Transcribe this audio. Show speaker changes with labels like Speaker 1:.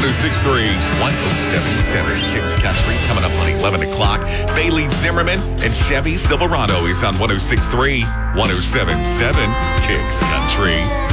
Speaker 1: 1063, 1077 Kicks Country. Coming up on 11 o'clock, Bailey Zimmerman and Chevy Silverado is on 1063, 1077 Kicks Country.